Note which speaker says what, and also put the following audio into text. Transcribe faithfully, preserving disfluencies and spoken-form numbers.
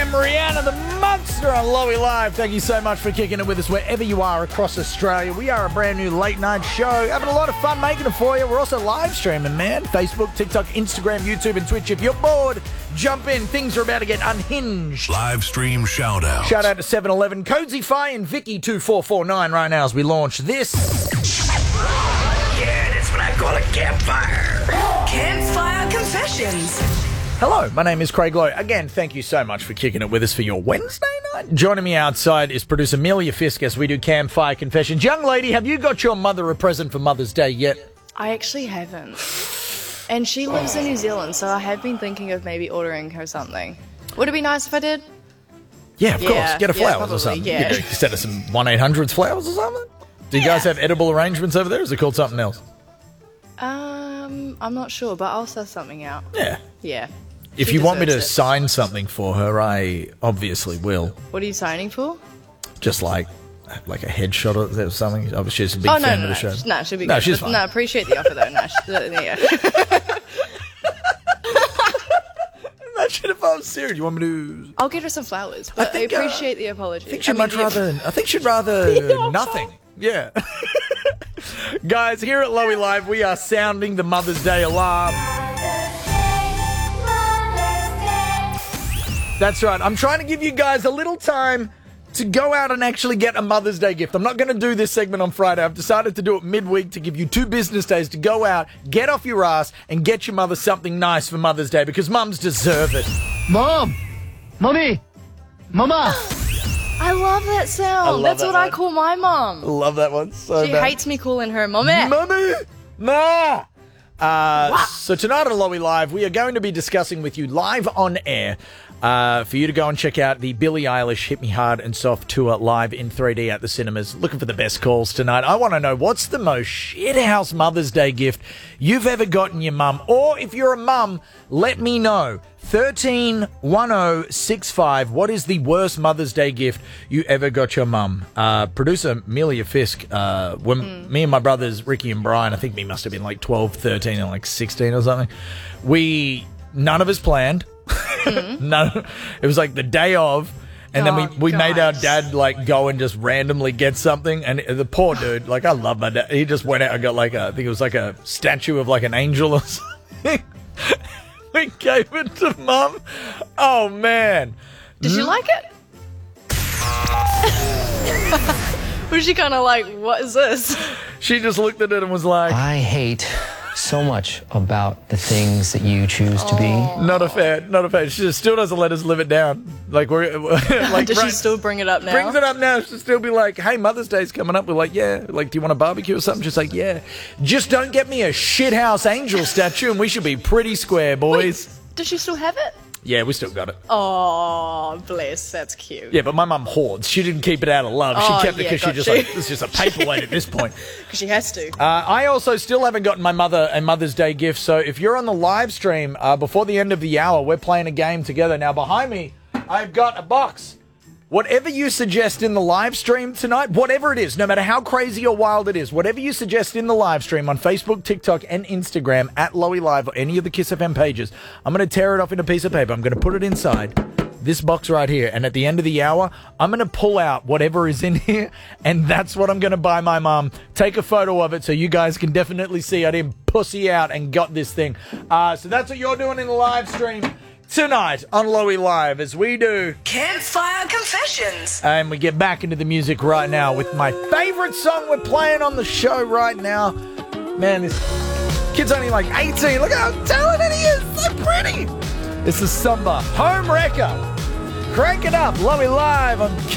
Speaker 1: and Rihanna, the monster on Lowy Live. Thank you so much for kicking it with us wherever you are across Australia. We are a brand new late night show. Having a lot of fun making it for you. We're also live streaming, man. Facebook, TikTok, Instagram, YouTube, and Twitch. If you're bored, jump in. Things are about to get unhinged.
Speaker 2: Live stream shout out.
Speaker 1: Shout out to seven eleven, Cozy Fi, and Vicky two four four nine right now as we launch this.
Speaker 3: Yeah, that's what I call a campfire.
Speaker 4: Campfire Confessions.
Speaker 1: Hello, my name is Craig Lowe. Again, thank you so much for kicking it with us for your Wednesday night. Joining me outside is producer Amelia Fisk as we do Campfire Confessions. Young lady, have you got your mother a present for Mother's Day yet?
Speaker 5: I actually haven't. And she lives in New Zealand, so I have been thinking of maybe ordering her something. Would it be nice if I did?
Speaker 1: Yeah, of
Speaker 5: Yeah,
Speaker 1: course. Get her
Speaker 5: yeah,
Speaker 1: flowers
Speaker 5: probably,
Speaker 1: or something.
Speaker 5: yeah.
Speaker 1: You know, instead of some one eight hundreds flowers or something? Do you guys have edible arrangements over there, or is it called something else?
Speaker 5: Um, I'm not sure, but I'll suss something out.
Speaker 1: Yeah.
Speaker 5: Yeah.
Speaker 1: If
Speaker 5: She
Speaker 1: you want me to
Speaker 5: deserves it.
Speaker 1: sign something for her, I obviously will.
Speaker 5: What are you signing for?
Speaker 1: Just like like a headshot or something. Oh, she's a big
Speaker 5: Oh, no,
Speaker 1: fan
Speaker 5: no,
Speaker 1: of the
Speaker 5: no.
Speaker 1: show.
Speaker 5: No, she'll be
Speaker 1: No,
Speaker 5: good.
Speaker 1: she's
Speaker 5: But-
Speaker 1: fine.
Speaker 5: No, appreciate the offer, though. No, she, yeah.
Speaker 1: Imagine if I was serious. You want me to...
Speaker 5: I'll get her some flowers, but I,
Speaker 1: think, uh,
Speaker 5: appreciate the apology.
Speaker 1: I think she'd
Speaker 5: mean,
Speaker 1: much
Speaker 5: the-
Speaker 1: rather... I think she'd rather nothing. Yeah. Guys, here at Lowy Live, we are sounding the Mother's Day alarm. That's right. I'm trying to give you guys a little time to go out and actually get a Mother's Day gift. I'm not going to do this segment on Friday. I've decided to do it midweek to give you two business days to go out, get off your ass, and get your mother something nice for Mother's Day because mums deserve it.
Speaker 6: Mom! Mommy! Mama!
Speaker 5: I love that sound.
Speaker 1: I love
Speaker 5: That's
Speaker 1: that
Speaker 5: what I
Speaker 1: one.
Speaker 5: call my mom.
Speaker 1: Love that one so
Speaker 5: She
Speaker 1: bad.
Speaker 5: hates me calling her mommy.
Speaker 1: Mummy! Ma! Uh, so tonight on Lowy Live, we are going to be discussing with you live on air uh, for you to go and check out the Billie Eilish Hit Me Hard and Soft tour live in three D at the cinemas. Looking for the best calls tonight. I want to know what's the most shithouse Mother's Day gift you've ever gotten your mum, or if you're a mum, let me know. thirteen one oh six five. What is the worst Mother's Day gift you ever got your mum? Uh, producer Amelia Fisk, uh, when
Speaker 5: Mm.
Speaker 1: me and my brothers Ricky and Brian, I think we must have been like twelve, thirteen, and like sixteen or something. We none of us planned.
Speaker 5: Mm.
Speaker 1: no, it was like the day of. And then
Speaker 5: Oh,
Speaker 1: we, we made our
Speaker 5: gosh.
Speaker 1: dad like go and just randomly get something, and the poor dude, like I love my dad, he just went out and got like a, I think it was like a statue of like an angel or something. We gave it to Mum. Oh man,
Speaker 5: Did she like it? Was she kind of like, what is this?
Speaker 1: she just looked at it and was like,
Speaker 6: I hate so much about the things that you choose to be.
Speaker 1: "Not a fan, not a fan." She just still doesn't let us live it down. Like we're like
Speaker 5: Does she
Speaker 1: right-
Speaker 5: still bring it up now?
Speaker 1: brings it up now. She'll still be like, "Hey, Mother's Day's coming up." We're like, "Yeah." Like, do you want a barbecue or something? She's like, "Yeah." Just don't get me a shithouse angel statue, and we should be pretty square, boys.
Speaker 5: Does she still have it?
Speaker 1: Yeah, we still got it.
Speaker 5: Oh, bless. That's cute.
Speaker 1: Yeah, but my mum hoards. She didn't keep it out of love.
Speaker 5: Oh,
Speaker 1: she kept it
Speaker 5: yeah,
Speaker 1: because she
Speaker 5: got
Speaker 1: just
Speaker 5: you.
Speaker 1: like, it's just a paperweight at this point.
Speaker 5: Because she has to.
Speaker 1: Uh, I also still haven't gotten my mother a Mother's Day gift. So if you're on the live stream uh, before the end of the hour, we're playing a game together. Now behind me, I've got a box. Whatever you suggest in the live stream tonight, whatever it is, no matter how crazy or wild it is, whatever you suggest in the live stream on Facebook, TikTok, and Instagram at Lowy Live or any of the Kiss F M pages, I'm going to tear it off in a piece of paper. I'm going to put it inside this box right here. And at the end of the hour, I'm going to pull out whatever is in here, and that's what I'm going to buy my mum. Take a photo of it so you guys can definitely see I didn't pussy out and got this thing. Uh, so that's what you're doing in the live stream tonight on Lowy Live as we do.
Speaker 4: Campfire Confessions.
Speaker 1: And we get back into the music right now with my favorite song we're playing on the show right now. Man, this kid's only like eighteen. Look how talented he is. So pretty. It's the Samba Home Wrecker. Crank it up. Lowy Live on